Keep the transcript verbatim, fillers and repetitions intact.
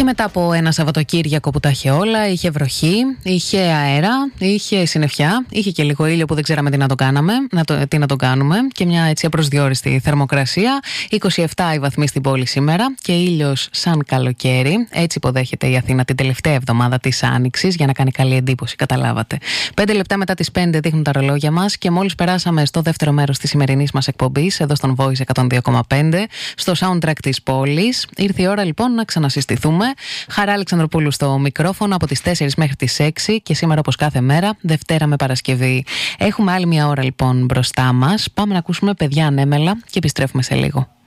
Και μετά από ένα Σαββατοκύριακο που τα είχε όλα, είχε βροχή, είχε αέρα, είχε συννεφιά, είχε και λίγο ήλιο που δεν ξέραμε τι να το κάναμε, να το, τι να το κάνουμε, και μια έτσι απροσδιόριστη θερμοκρασία. είκοσι επτά οι βαθμοί στην πόλη σήμερα και ήλιος σαν καλοκαίρι. Έτσι υποδέχεται η Αθήνα την τελευταία εβδομάδα της Άνοιξης, για να κάνει καλή εντύπωση, καταλάβατε. Πέντε λεπτά μετά τις πέντε δείχνουν τα ρολόγια μας και μόλις περάσαμε στο δεύτερο μέρος της σημερινής μας εκπομπής, εδώ στον Voice εκατόν δύο κόμμα πέντε, στο soundtrack της πόλης. Ήρθε η ώρα λοιπόν να ξανασυστηθούμε. Χαρά Αλεξανδροπούλου στο μικρόφωνο από τις τέσσερις μέχρι τις έξι και σήμερα, όπως κάθε μέρα, Δευτέρα με Παρασκευή. Έχουμε άλλη μια ώρα λοιπόν μπροστά μας. Πάμε να ακούσουμε παιδιά ανέμελα και επιστρέφουμε σε λίγο.